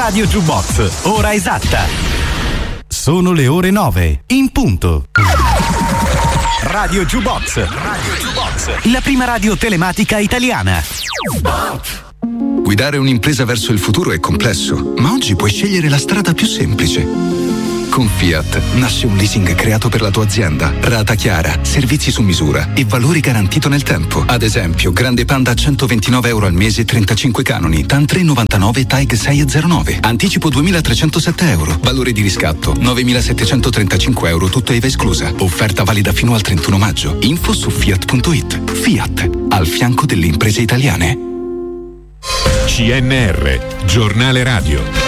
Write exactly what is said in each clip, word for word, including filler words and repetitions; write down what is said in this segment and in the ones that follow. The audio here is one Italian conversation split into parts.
Radio Jukebox, ora esatta. Sono le ore nove, in punto. Radio Jukebox, Radio Jukebox, la prima radio telematica italiana. Guidare un'impresa verso il futuro è complesso, ma oggi puoi scegliere la strada più semplice. Con Fiat nasce un leasing creato per la tua azienda. Rata chiara, servizi su misura e valori garantito nel tempo. Ad esempio, Grande Panda a centoventinove euro al mese, trentacinque canoni, TAN tre virgola novantanove, TAG sei virgola zero nove. Anticipo duemilatrecentosette euro. Valore di riscatto novemilasettecentotrentacinque euro, tutta I V A esclusa. Offerta valida fino al trentuno maggio. Info su fiat punto it. Fiat, al fianco delle imprese italiane. C N R, giornale radio.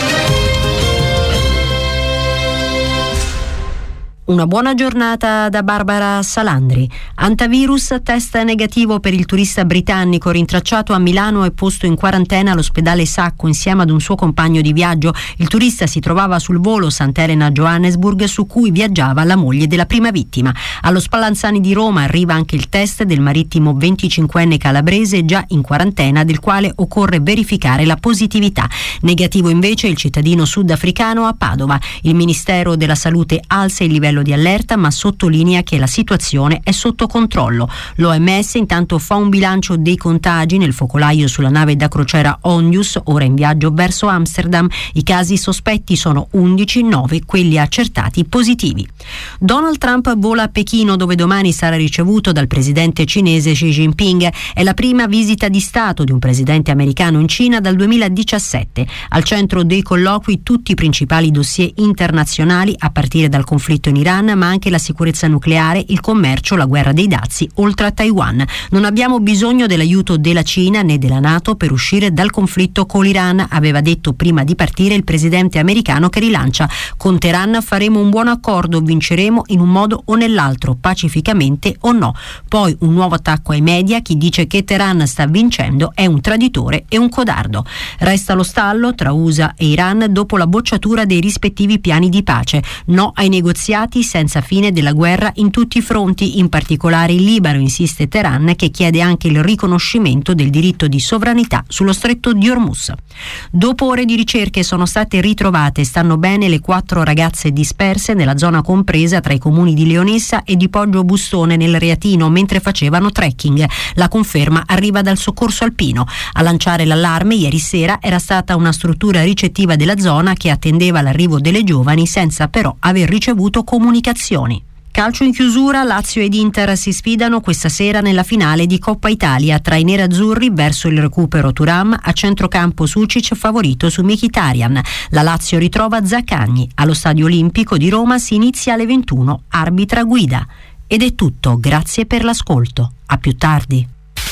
Una buona giornata da Barbara Salandri. Antivirus, test negativo per il turista britannico rintracciato a Milano e posto in quarantena all'ospedale Sacco insieme ad un suo compagno di viaggio. Il turista si trovava sul volo Sant'Elena-Johannesburg su cui viaggiava la moglie della prima vittima. Allo Spallanzani di Roma arriva anche il test del marittimo venticinquenne calabrese già in quarantena, del quale occorre verificare la positività. Negativo invece il cittadino sudafricano a Padova. Il Ministero della Salute alza il livello di allerta, ma sottolinea che la situazione è sotto controllo. L'O M S intanto fa un bilancio dei contagi nel focolaio sulla nave da crociera Ondius, ora in viaggio verso Amsterdam. I casi sospetti sono undici, nove quelli accertati positivi. Donald Trump vola a Pechino, dove domani sarà ricevuto dal presidente cinese Xi Jinping. È la prima visita di Stato di un presidente americano in Cina dal duemiladiciassette. Al centro dei colloqui tutti i principali dossier internazionali, a partire dal conflitto in Iran, ma anche la sicurezza nucleare, il commercio, la guerra dei dazi, oltre a Taiwan. Non abbiamo bisogno dell'aiuto della Cina né della NATO per uscire dal conflitto con l'Iran, aveva detto prima di partire il presidente americano, che rilancia: con Teheran faremo un buon accordo, vinceremo in un modo o nell'altro, pacificamente o no. Poi un nuovo attacco ai media: chi dice che Teheran sta vincendo è un traditore e un codardo. Resta lo stallo tra U S A e Iran dopo la bocciatura dei rispettivi piani di pace. No ai negoziati senza fine della guerra in tutti i fronti, in particolare in Libano, insiste Teheran, che chiede anche il riconoscimento del diritto di sovranità sullo stretto di Hormuz. Dopo ore di ricerche sono state ritrovate e stanno bene le quattro ragazze disperse nella zona compresa tra i comuni di Leonessa e di Poggio Bustone nel Reatino mentre facevano trekking. La conferma arriva dal soccorso alpino. A lanciare l'allarme ieri sera era stata una struttura ricettiva della zona che attendeva l'arrivo delle giovani senza però aver ricevuto comunicazioni. Calcio in chiusura, Lazio ed Inter si sfidano questa sera nella finale di Coppa Italia. Tra i nerazzurri verso il recupero Thuram, a centrocampo Sucic favorito su Mkhitaryan. La Lazio ritrova Zaccagni. Allo Stadio Olimpico di Roma si inizia alle ventuno, arbitra Guida. Ed è tutto, grazie per l'ascolto. A più tardi.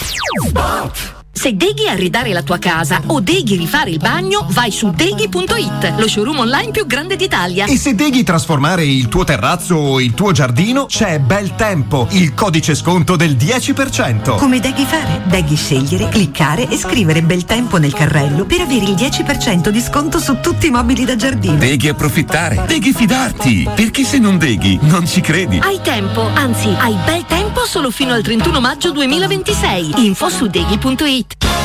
Se deghi arredare la tua casa o deghi rifare il bagno, vai su deghi punto it, lo showroom online più grande d'Italia. E se deghi trasformare il tuo terrazzo o il tuo giardino, c'è Bel Tempo, il codice sconto del dieci per cento. Come deghi fare? Deghi scegliere, cliccare e scrivere Bel Tempo nel carrello per avere il dieci per cento di sconto su tutti i mobili da giardino. Deghi approfittare, deghi fidarti, perché se non deghi non ci credi. Hai tempo, anzi hai bel tempo solo fino al trentuno maggio duemilaventisei. Info su deghi punto it.